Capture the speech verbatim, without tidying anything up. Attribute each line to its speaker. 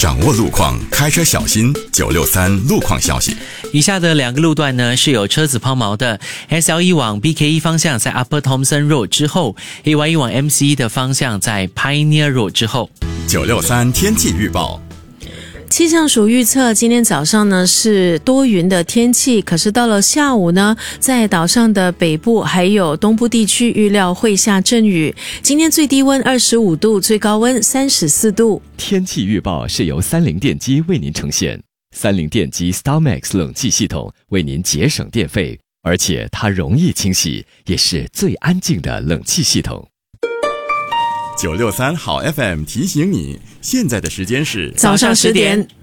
Speaker 1: 掌握路况，开车小心。九六三路况消息。
Speaker 2: 以下的两个路段呢是有车子抛锚的 ，S L E 往 B K E 方向在 Upper Thomson Road 之后 ，A Y E 往 M C E 的方向在 Pioneer Road 之后。
Speaker 1: 九六三天气预报。
Speaker 3: 气象署预测，今天早上呢是多云的天气，可是到了下午呢，在岛上的北部还有东部地区预料会下阵雨。今天最低温二十五度，最高温三十四度。
Speaker 4: 天气预报是由三菱电机为您呈现。三菱电机 StarMax 冷气系统为您节省电费，而且它容易清洗，也是最安静的冷气系统。
Speaker 1: 九六三好 F M 提醒你，现在的时间是
Speaker 3: 早上十点。